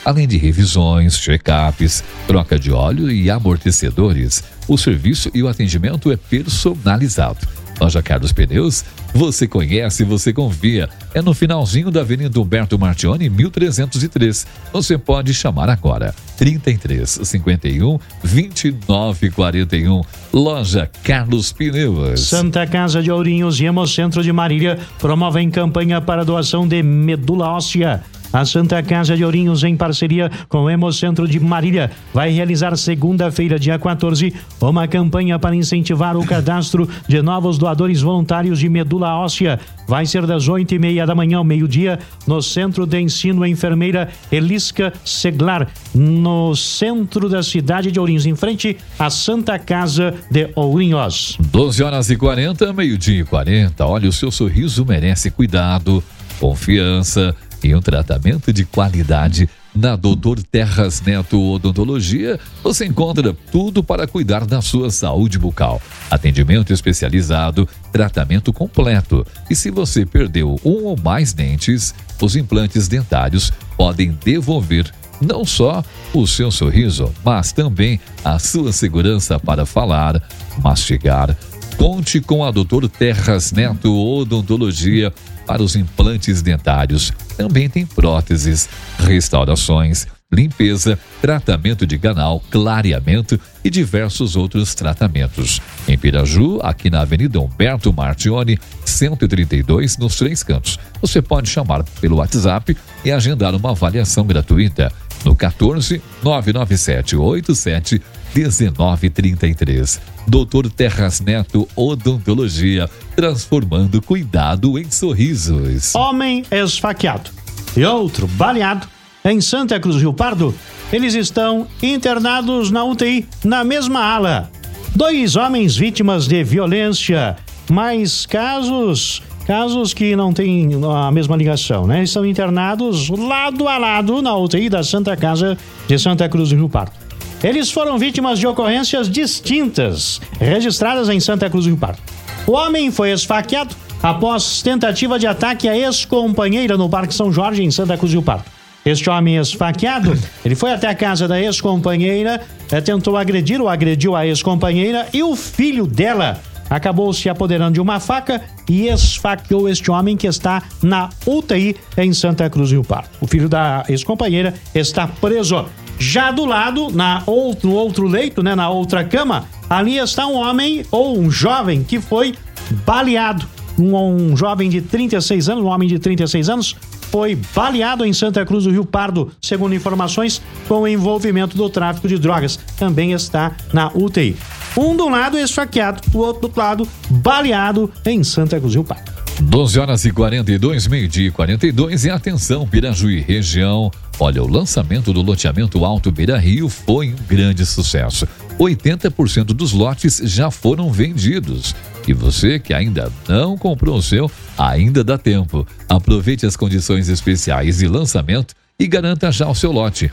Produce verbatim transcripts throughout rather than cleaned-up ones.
além de revisões, check-ups, troca de óleo e amortecedores. O serviço e o atendimento é personalizado. Loja Carlos Pneus, você conhece, você confia. É no finalzinho da Avenida Humberto Martione, mil trezentos e três. Você pode chamar agora. trinta e três, cinquenta e um, vinte e nove, quarenta e um. Loja Carlos Pneus. Santa Casa de Ourinhos e Hemocentro de Marília promovem campanha para doação de medula óssea. A Santa Casa de Ourinhos, em parceria com o Hemocentro de Marília, vai realizar segunda-feira, dia quatorze, uma campanha para incentivar o cadastro de novos doadores voluntários de medula óssea. Vai ser das oito e meia da manhã ao meio-dia, no Centro de Ensino Enfermeira Elisca Seglar, no centro da cidade de Ourinhos, em frente à Santa Casa de Ourinhos. doze horas e quarenta, meio-dia e quarenta. Olha, o seu sorriso merece cuidado, confiança e um tratamento de qualidade. Na doutor Terras Neto Odontologia, você encontra tudo para cuidar da sua saúde bucal. Atendimento especializado, tratamento completo. E se você perdeu um ou mais dentes, os implantes dentários podem devolver não só o seu sorriso, mas também a sua segurança para falar, mastigar. Conte com a doutor Terras Neto Odontologia para os implantes dentários. Também tem próteses, restaurações, limpeza, tratamento de canal, clareamento e diversos outros tratamentos. Em Piraju, aqui na Avenida Humberto Martione, cento e trinta e dois, nos Três Cantos. Você pode chamar pelo WhatsApp e agendar uma avaliação gratuita no quatorze, nove nove sete, oito sete, dezenove, trinta e três. doutor Terras Neto Odontologia, transformando cuidado em sorrisos. Homem esfaqueado e outro baleado em Santa Cruz do Rio Pardo. Eles estão internados na U T I, na mesma ala. Dois homens vítimas de violência, mas casos... Casos que não têm a mesma ligação, né? Estão internados lado a lado na U T I da Santa Casa de Santa Cruz do Rio Pardo. Eles foram vítimas de ocorrências distintas, registradas em Santa Cruz do Rio Pardo. O homem foi esfaqueado após tentativa de ataque à ex-companheira no Parque São Jorge, em Santa Cruz do Rio Pardo. Este homem esfaqueado, ele foi até a casa da ex-companheira, tentou agredir ou agrediu a ex-companheira e o filho dela acabou se apoderando de uma faca e esfaqueou este homem que está na U T I em Santa Cruz do Rio Pardo. O filho da ex-companheira está preso. Já do lado, na outro, no outro leito, né, na outra cama, ali está um homem ou um jovem que foi baleado. Um, um jovem de trinta e seis anos, um homem de trinta e seis anos, foi baleado em Santa Cruz do Rio Pardo, segundo informações, com o envolvimento do tráfico de drogas. Também está na U T I. Um do lado esfaqueado, do outro lado baleado em Santa Cruz do Rio Pardo. doze horas e quarenta e dois, meio-dia e quarenta e dois, e atenção, Pirajuí região. Olha, o lançamento do loteamento Alto Beira Rio foi um grande sucesso. oitenta por cento dos lotes já foram vendidos. E você que ainda não comprou o seu, ainda dá tempo. Aproveite as condições especiais de lançamento e garanta já o seu lote.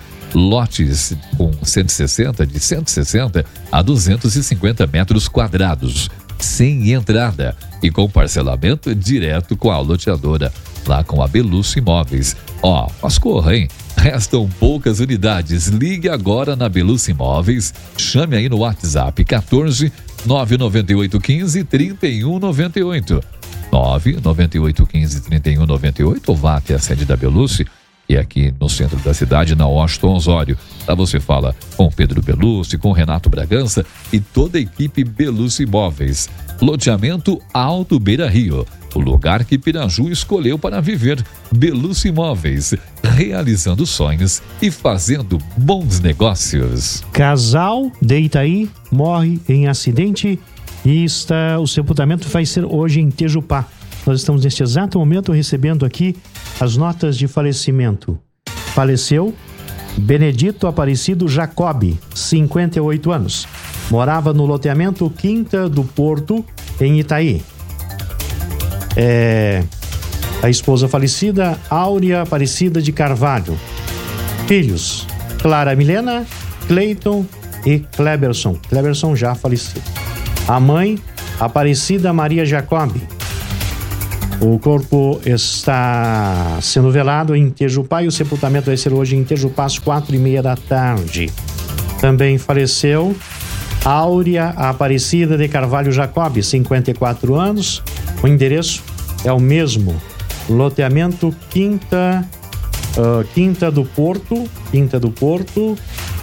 Lotes com cento e sessenta, de cento e sessenta a duzentos e cinquenta metros quadrados, sem entrada e com parcelamento direto com a loteadora, lá com a Belusso Imóveis. Ó, mas corra, hein? Restam poucas unidades. Ligue agora na Belusso Imóveis. Chame aí no WhatsApp quatorze, nove nove oito, quinze, trinta e um noventa e oito. nove nove oito, quinze, trinta e um noventa e oito, ou vá até a sede da Belusso, e aqui no centro da cidade, na Washington Osório. Lá você fala com Pedro Belusso, com Renato Bragança e toda a equipe Belusso Imóveis. Loteamento Alto Beira Rio, o lugar que Piraju escolheu para viver. Belusso Imóveis, realizando sonhos e fazendo bons negócios. Casal de Itaí morre em acidente e está, o sepultamento vai ser hoje em Tejupá. Nós estamos neste exato momento recebendo aqui as notas de falecimento. Faleceu Benedito Aparecido Jacob, cinquenta e oito anos. Morava no loteamento Quinta do Porto, em Itaí. É, a esposa falecida, Áurea Aparecida de Carvalho. Filhos, Clara Milena, Cleiton e Kleberson. Kleberson já falecido. A mãe, Aparecida Maria Jacob. O corpo está sendo velado em Tejupá e o sepultamento vai ser hoje em Tejupá às quatro e meia da tarde. Também faleceu Áurea Aparecida de Carvalho Jacob, cinquenta e quatro anos. O endereço é o mesmo, loteamento Quinta, uh, Quinta do Porto, Quinta do Porto,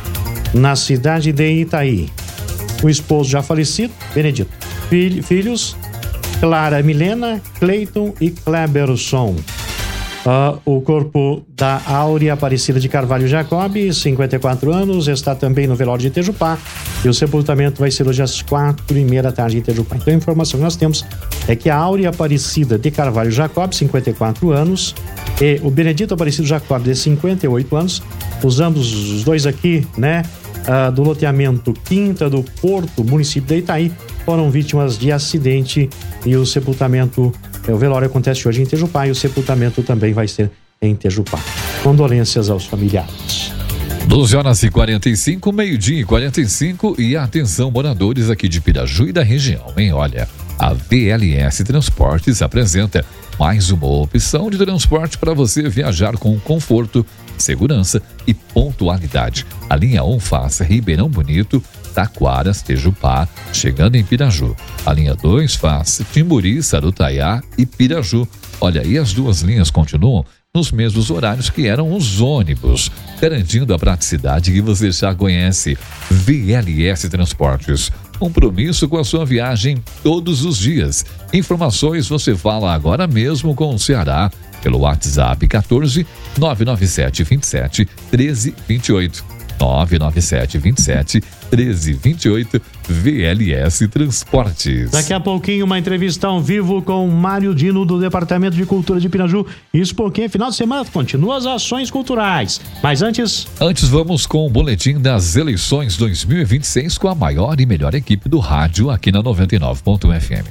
na cidade de Itaí. O esposo já falecido, Benedito. Filho, filhos, Clara Milena, Cleiton e Kleberson. Uh, o corpo da Áurea Aparecida de Carvalho Jacob, cinquenta e quatro anos, está também no velório de Tejupá e o sepultamento vai ser hoje às quatro e meia da tarde em Tejupá. Então a informação que nós temos é que a Áurea Aparecida de Carvalho Jacob, cinquenta e quatro anos, e o Benedito Aparecido Jacob, de cinquenta e oito anos, os ambos, os dois aqui, né, uh, do loteamento Quinta do Porto, município de Itaí, foram vítimas de acidente e o sepultamento, o velório acontece hoje em Tejupá e o sepultamento também vai ser em Tejupá. Condolências aos familiares. doze horas e quarenta e cinco, meio-dia e quarenta e cinco, e atenção moradores aqui de Piraju e da região, hein? Olha, a V L S Transportes apresenta mais uma opção de transporte para você viajar com conforto, segurança e pontualidade. A linha um faz Ribeirão Bonito, Taquaras, Tejupá, chegando em Piraju. A linha dois faz Timburi, Sarutaiá e Piraju. Olha, e as duas linhas continuam nos mesmos horários que eram os ônibus, garantindo a praticidade que você já conhece. V L S Transportes, compromisso com a sua viagem todos os dias. Informações você fala agora mesmo com o Ceará pelo WhatsApp quatorze, nove nove sete, vinte e sete, treze, vinte e oito. nove nove sete, vinte e sete, treze, vinte e oito, V L S Transportes. Daqui a pouquinho uma entrevista ao vivo com Mário Dino do Departamento de Cultura de Piraju. Isso porque final de semana continua as ações culturais. Mas antes... Antes vamos com o boletim das eleições dois mil e vinte e seis com a maior e melhor equipe do rádio aqui na noventa e nove ponto um F M.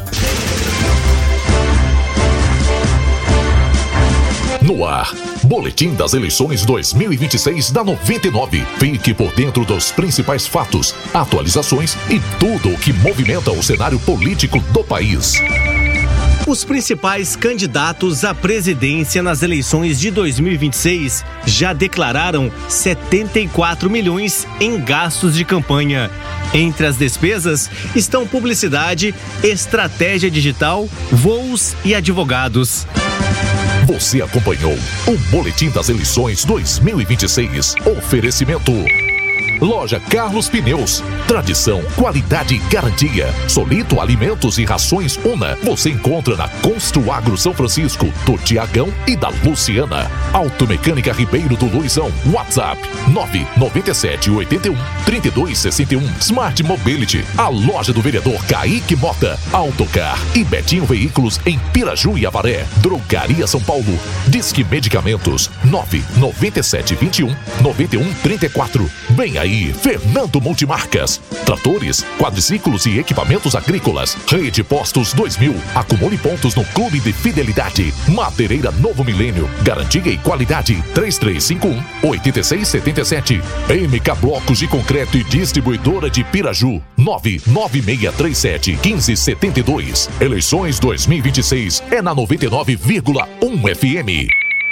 No ar, Boletim das Eleições dois mil e vinte e seis da noventa e nove. Fique por dentro dos principais fatos, atualizações e tudo o que movimenta o cenário político do país. Os principais candidatos à presidência nas eleições de dois mil e vinte e seis já declararam setenta e quatro milhões em gastos de campanha. Entre as despesas estão publicidade, estratégia digital, voos e advogados. Você acompanhou o Boletim das Eleições dois mil e vinte e seis. Oferecimento: Loja Carlos Pneus. Tradição, qualidade e garantia. Solito Alimentos e Rações Una. Você encontra na Construagro São Francisco, do Tiagão e da Luciana. Automecânica Ribeiro do Luizão. WhatsApp nove nove sete, oito um, três dois seis um. Smart Mobility. A loja do vereador Kaique Mota. Autocar e Betinho Veículos em Piraju e Avaré. Drogaria São Paulo. Disque Medicamentos nove nove sete, vinte e um, noventa e um, trinta e quatro. Vem aí, Fernando Multimarcas. Tratores, quadriciclos e equipamentos agrícolas. Rede Postos dois mil. Acumule pontos no Clube de Fidelidade. Madeireira Novo Milênio. Garantia e qualidade. três três cinco um, oito seis sete sete. M K Blocos de Concreto e Distribuidora de Piraju. nove nove seis três sete, um cinco sete dois. Eleições dois mil e vinte e seis é na noventa e nove vírgula um F M.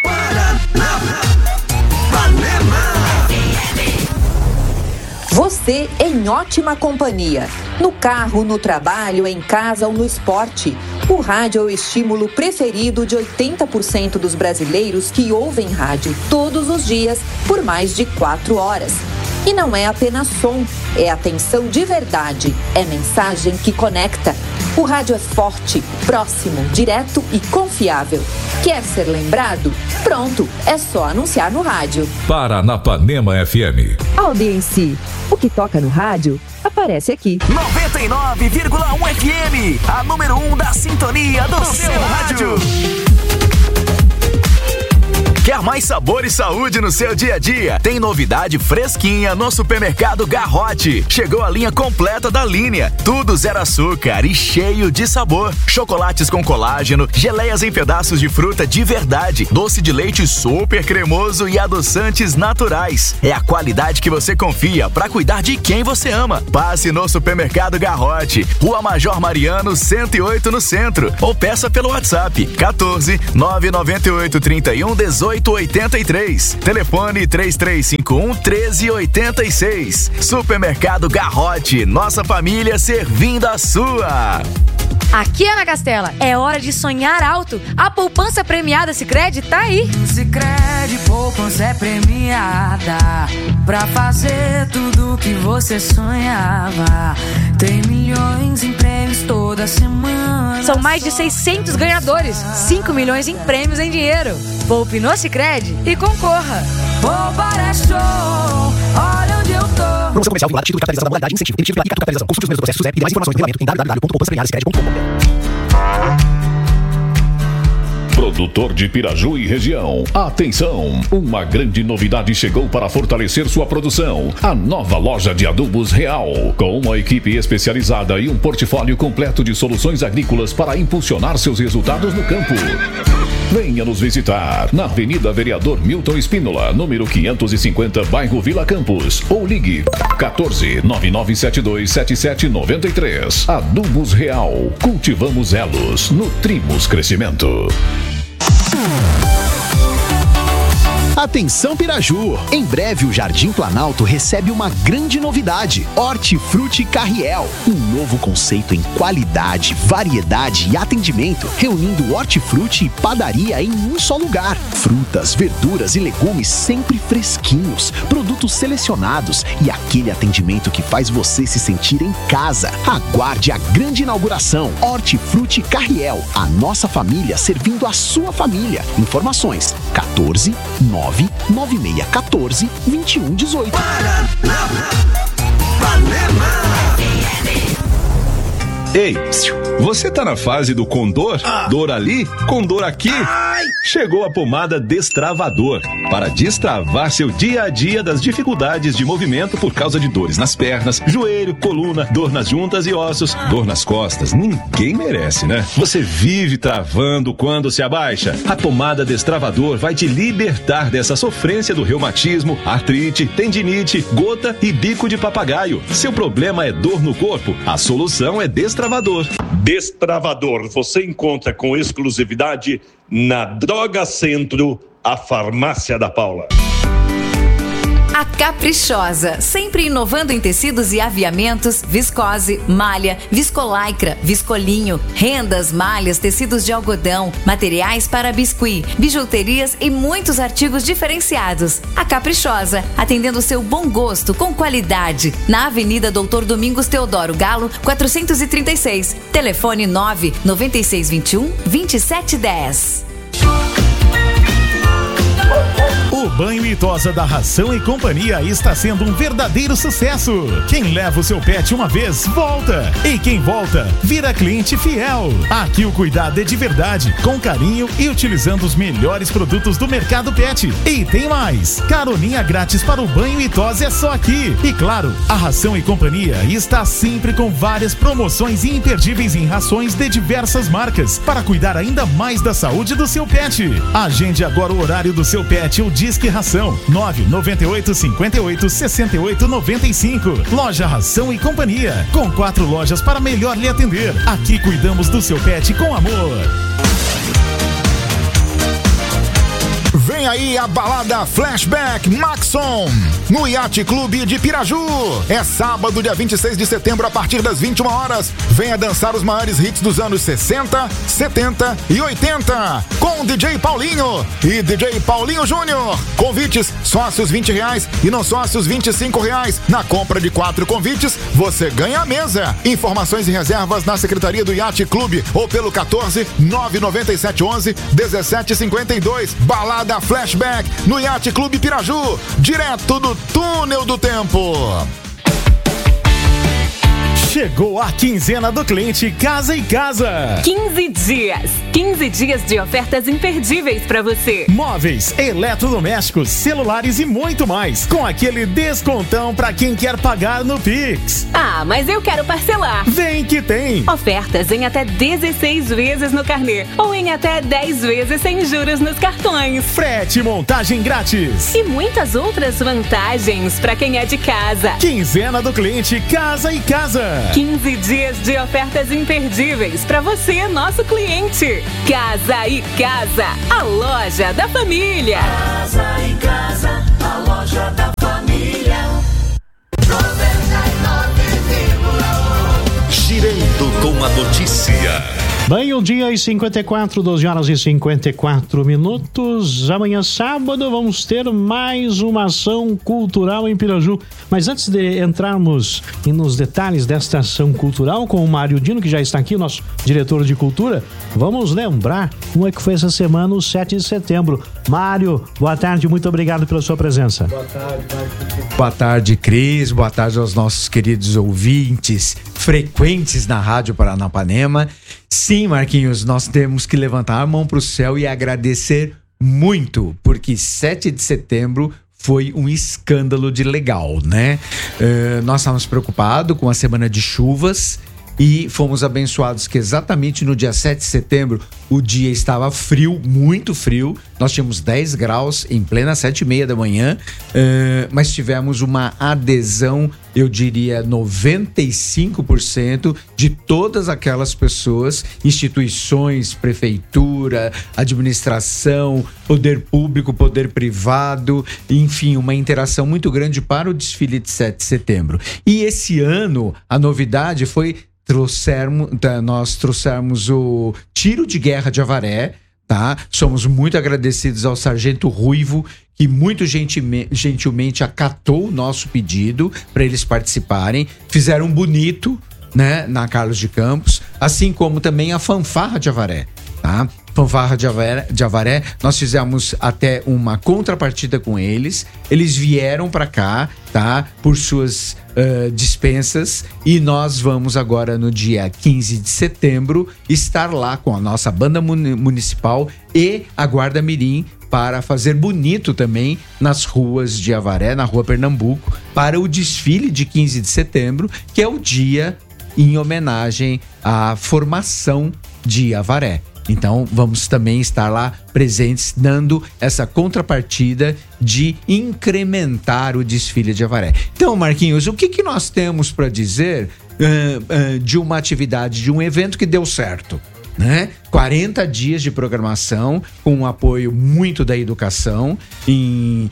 Você em ótima companhia. No carro, no trabalho, em casa ou no esporte. O rádio é o estímulo preferido de oitenta por cento dos brasileiros que ouvem rádio todos os dias por mais de quatro horas. E não é apenas som, é atenção de verdade, é mensagem que conecta. O rádio é forte, próximo, direto e confiável. Quer ser lembrado? Pronto, é só anunciar no rádio. Paranapanema F M. Audiência. O que toca no rádio aparece aqui. noventa e nove vírgula um F M, a número um da sintonia do, do seu rádio. rádio. Quer mais sabor e saúde no seu dia a dia? Tem novidade fresquinha no Supermercado Garrote. Chegou a linha completa da linha. Tudo zero açúcar e cheio de sabor. Chocolates com colágeno, geleias em pedaços de fruta de verdade, doce de leite super cremoso e adoçantes naturais. É a qualidade que você confia para cuidar de quem você ama. Passe no Supermercado Garrote, Rua Major Mariano, cento e oito no centro. Ou peça pelo WhatsApp quatorze, nove nove oito, trinta e um, dezoito, oitenta e três. Telefone três três cinco um, treze oitenta e seis. Supermercado Garrote, nossa família servindo a sua. Aqui, Ana Castela, é hora de sonhar alto. A poupança premiada Sicredi tá aí. Sicredi, poupança é premiada pra fazer tudo que você sonhava. Tem milhões em prêmios toda semana. São mais de seiscentos ganhadores, cinco milhões em prêmios em dinheiro. Poupe no Sicredi e concorra. Poupar é show, olha onde eu tô. Promoção comercial vinculada, título de capitalização da modalidade, incentivo, emitido pela capitalização. Consulte os meios do processo SUSEP e mais informações no regulamento em w w w ponto poupança premiada sicredi ponto com ponto b r. Produtor de Piraju e região. Atenção! Uma grande novidade chegou para fortalecer sua produção. A nova loja de adubos Real. Com uma equipe especializada e um portfólio completo de soluções agrícolas para impulsionar seus resultados no campo. Venha nos visitar na Avenida Vereador Milton Espínola, número quinhentos e cinquenta, bairro Vila Campos. Ou ligue quatorze, nove nove sete dois, sete sete nove três. Adubos Real. Cultivamos elos, nutrimos crescimento. Atenção Piraju! Em breve o Jardim Planalto recebe uma grande novidade, Hortifruti Carriel. Um novo conceito em qualidade, variedade e atendimento, reunindo hortifruti e padaria em um só lugar. Frutas, verduras e legumes sempre fresquinhos, produtos selecionados e aquele atendimento que faz você se sentir em casa. Aguarde a grande inauguração, Hortifruti Carriel. A nossa família servindo a sua família. Informações quatorze, nove nove seis um quatro, dois um um oito. Ei, você tá na fase do condor? Ah. Dor ali, condor aqui? Ai. Chegou a pomada Destravador para destravar seu dia a dia das dificuldades de movimento por causa de dores nas pernas, joelho, coluna, dor nas juntas e ossos, dor nas costas. Ninguém merece, né? Você vive travando quando se abaixa. A pomada Destravador vai te libertar dessa sofrência do reumatismo, artrite, tendinite, gota e bico de papagaio. Seu problema é dor no corpo? A solução é Destravador. Destravador você encontra com exclusividade na Droga Centro, a farmácia da Paula. A Caprichosa, sempre inovando em tecidos e aviamentos, viscose, malha, viscolaicra, viscolinho, rendas, malhas, tecidos de algodão, materiais para biscuit, bijuterias e muitos artigos diferenciados. A Caprichosa, atendendo seu bom gosto com qualidade, na Avenida Doutor Domingos Teodoro Galo, quatrocentos e trinta e seis. Telefone nove nove seis dois um, dois sete um zero. O banho e tosa da Ração e Companhia está sendo um verdadeiro sucesso. Quem leva o seu pet uma vez, volta. E quem volta, vira cliente fiel. Aqui o cuidado é de verdade, com carinho e utilizando os melhores produtos do mercado pet. E tem mais, caroninha grátis para o banho e tosa é só aqui. E claro, a Ração e Companhia está sempre com várias promoções imperdíveis em rações de diversas marcas, para cuidar ainda mais da saúde do seu pet. Agende agora o horário do seu pet ou Disque Ração nove nove oito, cinco oito, seis oito nove cinco. Loja Ração e Companhia, com quatro lojas para melhor lhe atender. Aqui cuidamos do seu pet com amor. Vem aí a balada Flashback Maxon no Yacht Clube de Piraju. É sábado, dia vinte e seis de setembro, a partir das vinte e uma horas. Venha dançar os maiores hits dos anos sessenta, setenta e oitenta com D J Paulinho e D J Paulinho Júnior. Convites sócios vinte reais e não sócios vinte e cinco reais. Na compra de quatro convites, você ganha a mesa. Informações e reservas na Secretaria do Yacht Clube ou pelo quatorze, nove nove sete onze, dezessete cinquenta e dois. Balada Flashback no Yacht Clube Piraju, direto do Túnel do Tempo. Chegou a quinzena do cliente Casa e Casa. quinze dias. quinze dias de ofertas imperdíveis pra você. Móveis, eletrodomésticos, celulares e muito mais. Com aquele descontão pra quem quer pagar no Pix. Ah, mas eu quero parcelar. Vem que tem. Ofertas em até dezesseis vezes no carnê. Ou em até dez vezes sem juros nos cartões. Frete e montagem grátis. E muitas outras vantagens pra quem é de casa. Quinzena do cliente Casa e Casa. quinze dias de ofertas imperdíveis pra você, nosso cliente. Casa e Casa, a loja da família. Casa e Casa, a loja da família. noventa e nove vírgula um. Girando com a notícia. Bem, um dia e cinquenta e quatro, doze horas e cinquenta e quatro minutos. Amanhã, sábado, vamos ter mais uma ação cultural em Piraju. Mas antes de entrarmos nos detalhes desta ação cultural com o Mário Dino, que já está aqui, nosso diretor de cultura, vamos lembrar como é que foi essa semana, o sete de setembro. Mário, boa tarde, muito obrigado pela sua presença. Boa tarde, Marcos. Boa tarde, Cris. Boa tarde aos nossos queridos ouvintes frequentes na Rádio Paranapanema. Sim, Marquinhos, nós temos que levantar a mão para o céu e agradecer muito, porque sete de setembro foi um escândalo de legal, né? Uh, nós estávamos preocupados com a semana de chuvas e fomos abençoados que exatamente no dia sete de setembro o dia estava frio, muito frio. Nós tínhamos dez graus em plena sete e meia da manhã, uh, mas tivemos uma adesão, eu diria noventa e cinco por cento de todas aquelas pessoas, instituições, prefeitura, administração, poder público, poder privado, enfim, uma interação muito grande para o desfile de sete de setembro. E esse ano a novidade foi Trouxermos, nós trouxemos o tiro de guerra de Avaré, tá? Somos muito agradecidos ao Sargento Ruivo, que muito gentilmente acatou o nosso pedido para eles participarem. Fizeram um bonito, né, na Carlos de Campos, assim como também a Fanfarra de Avaré, tá? Fanfarra de Avaré, de Avaré, nós fizemos até uma contrapartida com eles. Eles vieram para cá, tá? Por suas uh, dispensas, e nós vamos agora no dia quinze de setembro estar lá com a nossa banda municipal e a Guarda Mirim para fazer bonito também nas ruas de Avaré, na Rua Pernambuco, para o desfile de quinze de setembro, que é o dia em homenagem à formação de Avaré. Então, vamos também estar lá presentes, dando essa contrapartida de incrementar o desfile de Avaré. Então, Marquinhos, o que, que nós temos para dizer uh, uh, de uma atividade, de um evento que deu certo, né? quarenta dias de programação, com um apoio muito da educação, em,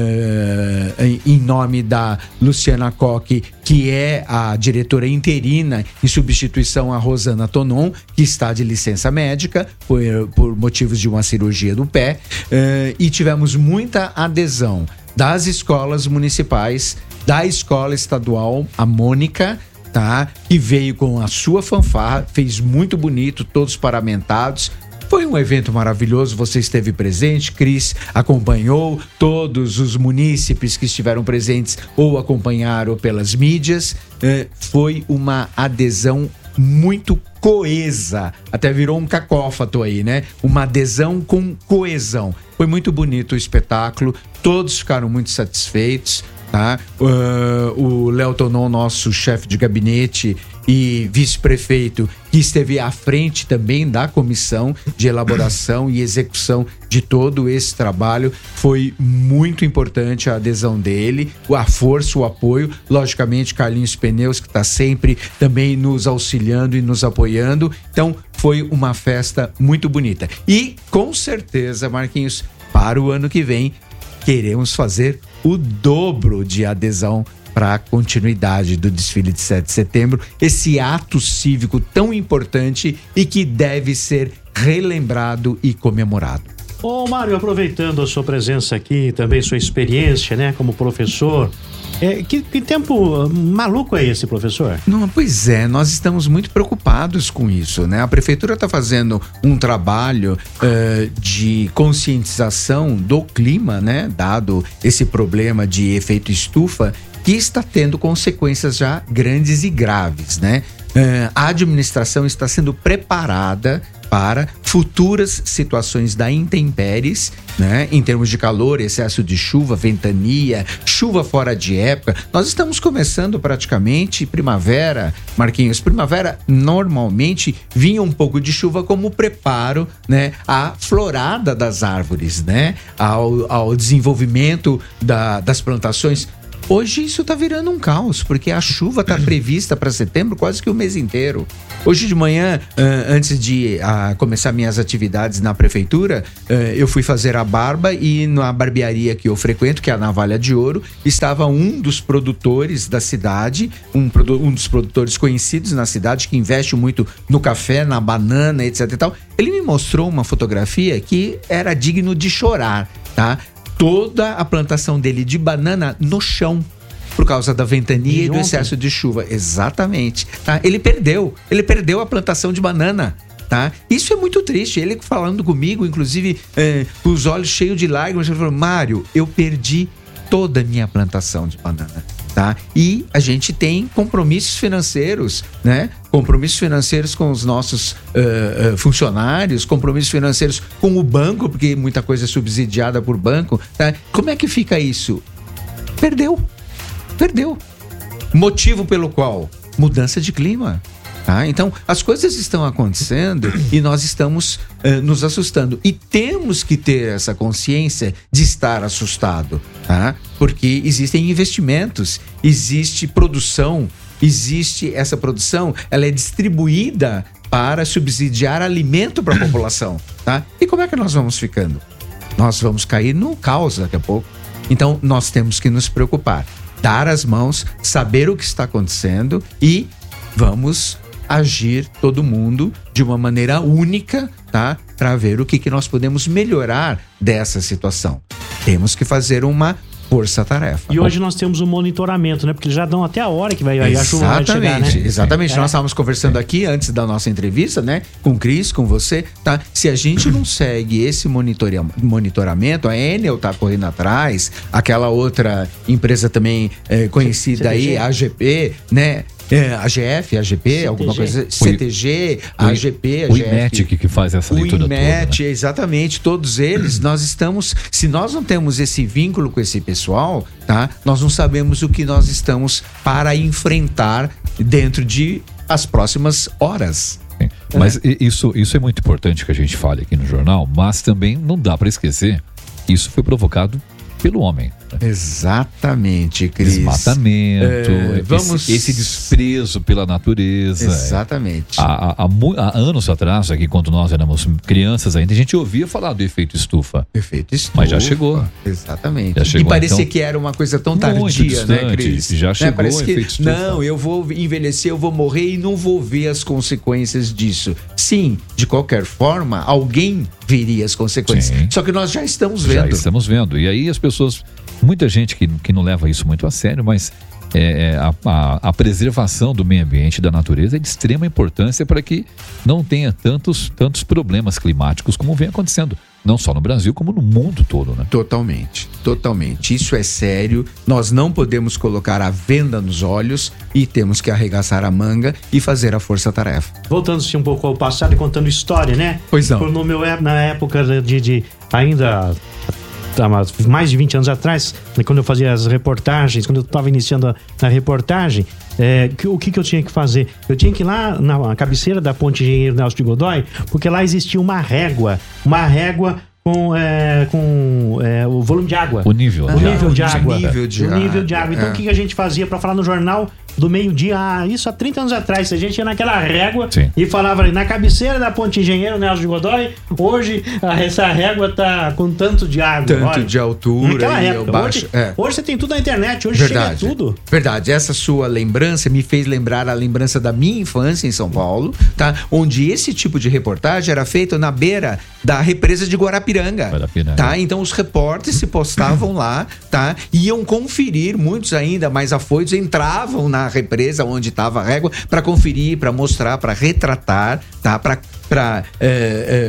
uh, em, em nome da Luciana Coque, que é a diretora interina, em substituição a Rosana Tonon, que está de licença médica, por, por motivos de uma cirurgia do pé, uh, e tivemos muita adesão das escolas municipais, da escola estadual, a Mônica, tá? Que veio com a sua fanfarra, fez muito bonito, todos paramentados. Foi um evento maravilhoso, você esteve presente, Cris acompanhou, todos os munícipes que estiveram presentes ou acompanharam pelas mídias. Eh, foi uma adesão muito coesa, até virou um cacófato aí, né? Uma adesão com coesão. Foi muito bonito o espetáculo, todos ficaram muito satisfeitos. Tá? Uh, o Léo Tonon, nosso chefe de gabinete e vice-prefeito, que esteve à frente também da comissão de elaboração e execução de todo esse trabalho, foi muito importante a adesão dele, a força, o apoio, logicamente Carlinhos Pneus, que está sempre também nos auxiliando e nos apoiando. Então foi uma festa muito bonita e com certeza, Marquinhos, para o ano que vem queremos fazer o dobro de adesão para a continuidade do desfile de sete de setembro, esse ato cívico tão importante e que deve ser relembrado e comemorado. Ô Mário, aproveitando a sua presença aqui, também sua experiência, né, como professor, é, que, que tempo maluco é esse, professor? Não, pois é, nós estamos muito preocupados com isso, né? A prefeitura está fazendo um trabalho uh, de conscientização do clima, né? Dado esse problema de efeito estufa, que está tendo consequências já grandes e graves, né? Uh, a administração está sendo preparada para futuras situações da intempéries, né? Em termos de calor, excesso de chuva, ventania, chuva fora de época. Nós estamos começando praticamente primavera, Marquinhos. Primavera normalmente vinha um pouco de chuva como preparo, né? À florada das árvores, né? Ao, ao desenvolvimento da, das plantações. Hoje isso tá virando um caos, porque a chuva tá prevista para setembro quase que o mês inteiro. Hoje de manhã, uh, antes de uh, começar minhas atividades na prefeitura, uh, eu fui fazer a barba e na barbearia que eu frequento, que é a Navalha de Ouro, estava um dos produtores da cidade, um, um dos produtores conhecidos na cidade, que investe muito no café, na banana, etc e tal. Ele me mostrou uma fotografia que era digno de chorar, tá? Toda a plantação dele de banana no chão, por causa da ventania e do excesso de chuva. Exatamente, tá? Ele perdeu, ele perdeu a plantação de banana, tá? Isso é muito triste. Ele falando comigo, inclusive, é, com os olhos cheios de lágrimas, ele falou: Mário, eu perdi toda a minha plantação de banana, tá? E a gente tem compromissos financeiros, né? Compromissos financeiros com os nossos uh, uh, funcionários, compromissos financeiros com o banco, porque muita coisa é subsidiada por banco, tá? Como é que fica isso? Perdeu, perdeu. Motivo pelo qual? Mudança de clima. Tá? Então, as coisas estão acontecendo e nós estamos uh, nos assustando. E temos que ter essa consciência de estar assustado, tá? Porque existem investimentos, existe produção, existe essa produção, ela é distribuída para subsidiar alimento para a população, tá? E como é que nós vamos ficando? Nós vamos cair no caos daqui a pouco. Então, nós temos que nos preocupar, dar as mãos, saber o que está acontecendo e vamos agir todo mundo de uma maneira única, tá? Para ver o que, que nós podemos melhorar dessa situação. Temos que fazer uma força-tarefa. E hoje nós temos um monitoramento, né? Porque eles já dão até a hora que vai, a chuva vai chegar, né? Exatamente. É. Nós estávamos conversando aqui antes da nossa entrevista, né? Com o Cris, com você, tá? Se a gente não segue esse monitora- monitoramento, a Enel tá correndo atrás, aquela outra empresa também é, conhecida C T G. aí, a G P, né? É, a G F, a G P, C T G. Alguma coisa, C T G, a G P, a o G F. O IMET que faz essa leitura o IMET, toda, né? Exatamente, todos eles, nós estamos, se nós não temos esse vínculo com esse pessoal, tá? Nós não sabemos o que nós estamos para enfrentar dentro de as próximas horas. Sim. Mas é. isso, isso é muito importante que a gente fale aqui no jornal, mas também não dá para esquecer, isso foi provocado pelo homem. Exatamente, Cris. Desmatamento, é, vamos... esse, esse desprezo pela natureza. Exatamente. Há, há, há anos atrás, aqui quando nós éramos crianças ainda, a gente ouvia falar do efeito estufa. Efeito estufa. Mas já chegou. Exatamente. Já chegou, e parecia então, que era uma coisa tão tardia, distante, né, Cris? Já chegou né? o que, efeito estufa. Não, eu vou envelhecer, eu vou morrer e não vou ver as consequências disso. Sim, de qualquer forma, alguém veria as consequências. Sim. Só que nós já estamos vendo. Já estamos vendo. E aí as pessoas... Muita gente que, que não leva isso muito a sério, mas é, a, a, a preservação do meio ambiente e da natureza é de extrema importância para que não tenha tantos, tantos problemas climáticos como vem acontecendo. Não só no Brasil, como no mundo todo, né? Totalmente, totalmente. Isso é sério. Nós não podemos colocar a venda nos olhos e temos que arregaçar a manga e fazer a força-tarefa. Voltando-se um pouco ao passado e contando história, né? Pois não. No meu, na época de, de ainda... mais de vinte anos atrás, quando eu fazia as reportagens, quando eu estava iniciando a, a reportagem, é, que, o que, que eu tinha que fazer? Eu tinha que ir lá na, na cabeceira da Ponte Engenheiro Nelson de Godoy, porque lá existia uma régua, uma régua com, é, com é, o volume de água. O nível. O nível de água. O nível de, o nível de água. Então, é. o que, que a gente fazia para falar no jornal do meio-dia? Ah, isso há trinta anos atrás. A gente ia naquela régua Sim. e falava ali, na cabeceira da Ponte Engenheiro Nelson de Godoy, hoje a, essa régua tá com tanto de água. Tanto olha, de altura. Naquela época. Baixo, hoje, é. hoje você tem tudo na internet, hoje Verdade. chega tudo. Verdade. Essa sua lembrança me fez lembrar a lembrança da minha infância em São Paulo, tá? Onde esse tipo de reportagem era feito na beira da represa de Guarapiranga. Guarapiranga. Tá? Então os repórteres se postavam lá, tá? Iam conferir, muitos ainda mais afoitos entravam na represa onde estava a régua para conferir, para mostrar, para retratar, tá? Para para é, é,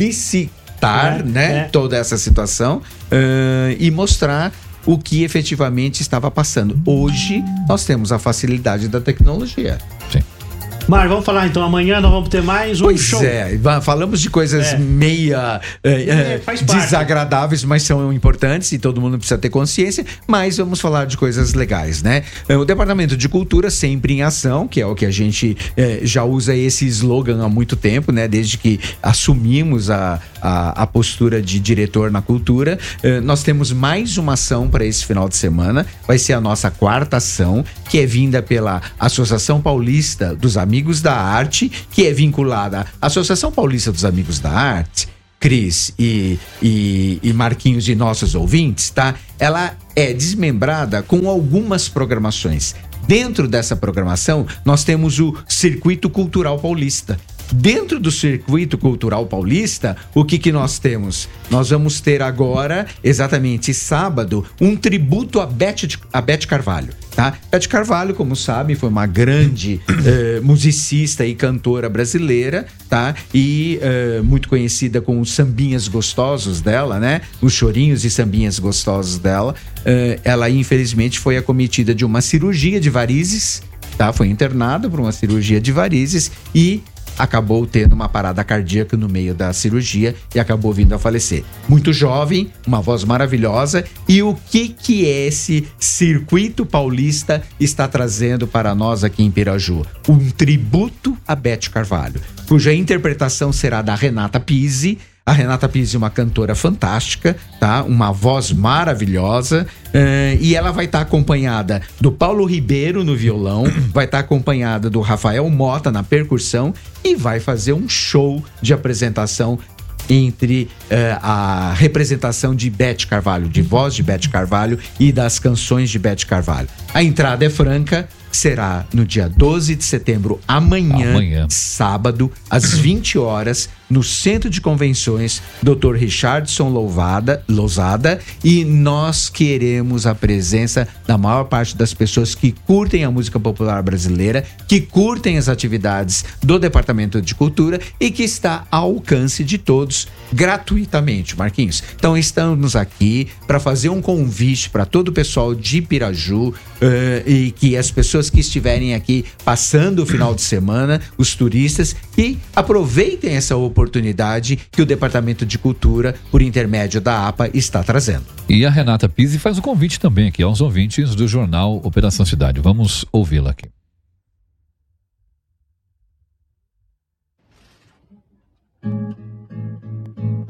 publicitar, É, né? é. Toda essa situação é, e mostrar o que efetivamente estava passando. Hoje nós temos a facilidade da tecnologia. Sim. Mário, vamos falar então, amanhã nós vamos ter mais um Pois show. é, va- falamos de coisas É. meia é, é, É, faz parte. desagradáveis, mas são importantes e todo mundo precisa ter consciência, mas vamos falar de coisas legais, né? É, O Departamento de Cultura sempre em ação, que é o que a gente é, já usa esse slogan há muito tempo, né? Desde que assumimos a, a, a postura de diretor na cultura. É, nós temos mais uma ação para esse final de semana, vai ser a nossa quarta ação, que é vinda pela Associação Paulista dos Amigos da Arte, que é vinculada à Associação Paulista dos Amigos da Arte, Cris e, e, e Marquinhos e nossos ouvintes, tá? Ela é desmembrada com algumas programações. Dentro dessa programação, nós temos o Circuito Cultural Paulista. Dentro do Circuito Cultural Paulista, o que que nós temos? Nós vamos ter agora, exatamente sábado, um tributo a Beth, a Beth Carvalho, tá? Beth Carvalho, como sabe, foi uma grande eh, musicista e cantora brasileira, tá? E eh, muito conhecida com os sambinhas gostosos dela, né? Os chorinhos e sambinhas gostosos dela. Eh, ela, infelizmente, foi acometida de uma cirurgia de varizes, tá? Foi internada por uma cirurgia de varizes e acabou tendo uma parada cardíaca no meio da cirurgia e acabou vindo a falecer. Muito jovem, uma voz maravilhosa. E o que que esse Circuito Paulista está trazendo para nós aqui em Piraju? Um tributo a Beth Carvalho, cuja interpretação será da Renata Pizzi. A Renata Pizzi é uma cantora fantástica, tá? Uma voz maravilhosa. eh, e ela vai estar acompanhada do Paulo Ribeiro no violão, vai estar acompanhada do Rafael Mota na percussão e vai fazer um show de apresentação entre eh, a representação de Beth Carvalho, de voz de Beth Carvalho e das canções de Beth Carvalho. A entrada é franca, será no dia doze de setembro, amanhã, Amanhã. sábado, às vinte horas, no Centro de Convenções doutor Richardson Louvada, Lousada, e nós queremos a presença da maior parte das pessoas que curtem a música popular brasileira, que curtem as atividades do Departamento de Cultura e que está ao alcance de todos gratuitamente, Marquinhos. Então estamos aqui para fazer um convite para todo o pessoal de Piraju eh, e que as pessoas que estiverem aqui passando o final de semana, os turistas, e aproveitem essa oportunidade que o Departamento de Cultura, por intermédio da A P A, está trazendo. E a Renata Pizzi faz o convite também aqui aos ouvintes do jornal Operação Cidade. Vamos ouvi-la aqui.